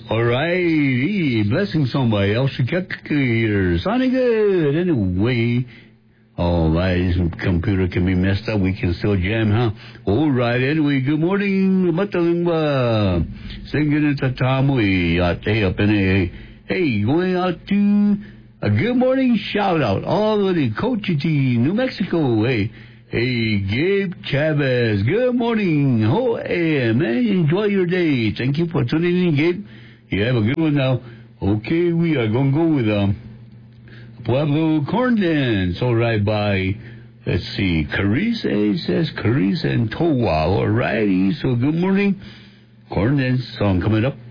All right. Blessing song by El Shikak. Sounding good. Anyway. All right. This computer can be messed up. We can still jam, huh? All right. Anyway, good morning. Matang ba? Singing at the time we up in a. Hey, going out to a good morning shout out all of the Cochiti, New Mexico. Hey, Gabe Chavez. Good morning. Oh, hey, man, enjoy your day. Thank you for tuning in, Gabe. You have a good one now. Okay, we are going to go with Pueblo Corn Dance. All right, by, let's see, Carice. It says Carice and Towa. All righty. So good morning. Corn Dance song coming up.